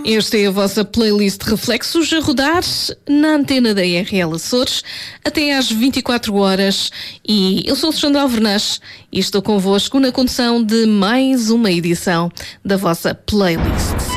Esta é a vossa playlist Reflexos a rodar na antena da RL Açores até às 24 horas. E eu sou Alexandra Alvernaz e estou convosco na condução de mais uma edição da vossa playlist.